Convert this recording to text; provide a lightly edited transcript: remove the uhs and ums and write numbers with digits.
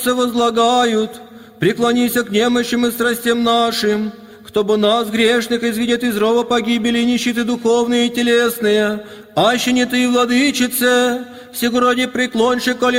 возлагают, преклонися к немощам и страстям нашим, кто бы нас, грешных, изведет из рова погибели и нищеты духовные и телесные, аще не ты, владычице, всего ради преклонши колен